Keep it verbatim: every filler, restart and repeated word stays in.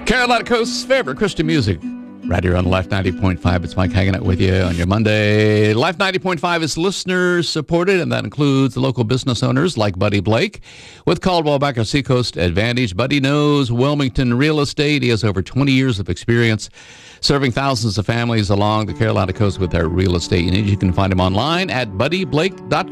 Carolina Coast's favorite Christian music. Right here on Life ninety point five. It's Mike hanging out with you on your Monday. Life ninety point five is listener supported, and that includes the local business owners like Buddy Blake with Caldwell Banker Seacoast Advantage. Buddy knows Wilmington real estate. He has over twenty years of experience serving thousands of families along the Carolina Coast with their real estate needs. You can find him online at buddy blake dot com.